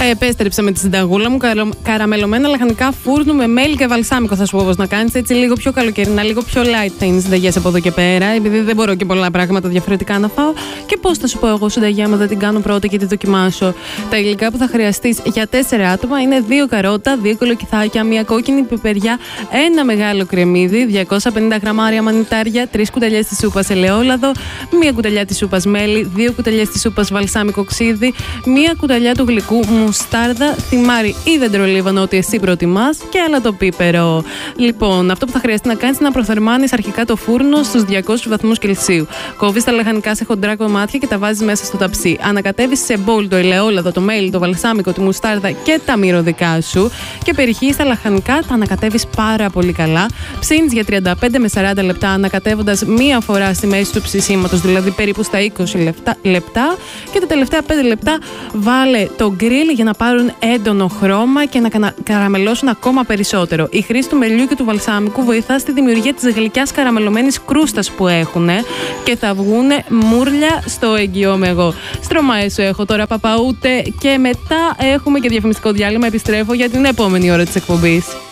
Επέστρεψα με τη συνταγούλα μου. Καραμελωμένα λαχανικά φούρνου με μέλι και βαλσάμικο. Θα σου πω πώς να κάνεις. Έτσι λίγο πιο καλοκαιρινά, λίγο πιο light θα είναι οι συνταγές από εδώ και πέρα. Επειδή δεν μπορώ και πολλά πράγματα διαφορετικά να φάω. Και πώς θα σου πω εγώ συνταγή, άμα δεν την κάνω πρώτα και τη δοκιμάσω. Τα υλικά που θα χρειαστείς για 4 άτομα είναι 2 καρότα, 2 κολοκυθάκια, 1 κόκκινη πιπεριά, 1 μεγάλο κρεμμύδι, 250 γραμμάρια μανιτάρια, 3 κουταλιές της σούπας ελαιόλαδο, 1 κουταλιά της σούπας μέλι, 2 κουταλιές της σούπας βαλσάμικο ξύδι, 1 κουταλιά του γλυκού μουστάρδα, θυμάρι ή δεντρολίβανο, ό,τι εσύ προτιμάς, και αλατοπίπερο. Λοιπόν, αυτό που θα χρειαστεί να κάνεις είναι να προθερμάνεις αρχικά το φούρνο στους 200 βαθμούς Κελσίου. Κόβεις τα λαχανικά σε χοντρά κομμάτια και τα βάζεις μέσα στο ταψί. Ανακατεύεις σε μπολ το ελαιόλαδο, το μέλι, το βαλσάμικο, τη μουστάρδα και τα μυρωδικά σου και περιχύεις τα λαχανικά, τα ανακατεύεις πάρα πολύ καλά. Ψήνεις για 35 με 40 λεπτά, ανακατεύοντας 1 φορά στη μέση του ψησίματος, δηλαδή περίπου στα 20 λεπτά. Και τα τελευταία 5 λεπτά βάλε το γκριλ για να πάρουν έντονο χρώμα και να καραμελώσουν ακόμα περισσότερο. Η χρήση του μελιού και του βαλσάμικου βοηθά στη δημιουργία της γλυκιάς καραμελωμένης κρούστας που έχουν και θα βγούνε μούρλια στο εγγυώμαι εγώ. Στρωμάε σου έχω τώρα, παπαούτε, και μετά έχουμε και διαφημιστικό διάλειμμα. Επιστρέφω για την επόμενη ώρα της εκπομπής.